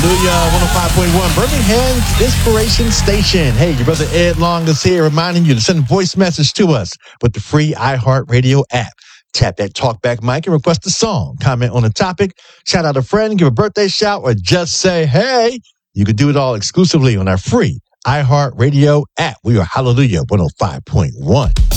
Hallelujah, 105.1, Birmingham's Inspiration Station. Hey, your brother Ed Long is here reminding you to send a voice message to us with the free iHeartRadio app. Tap that talkback mic and request a song, comment on a topic, shout out a friend, give a birthday shout, or just say, hey. You can do it all exclusively on our free iHeartRadio app. We are Hallelujah 105.1.